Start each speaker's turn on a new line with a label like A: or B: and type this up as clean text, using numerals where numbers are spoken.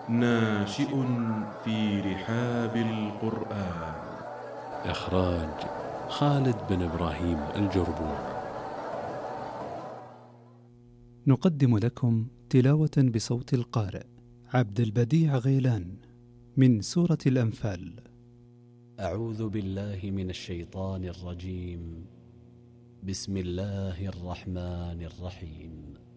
A: ناشئ في رحاب القرآن.
B: إخراج خالد بن إبراهيم الجربون.
C: نقدم لكم تلاوة بصوت القارئ عبد البديع غيلان من سورة الأنفال.
D: أعوذ بالله من الشيطان الرجيم. بسم الله الرحمن الرحيم.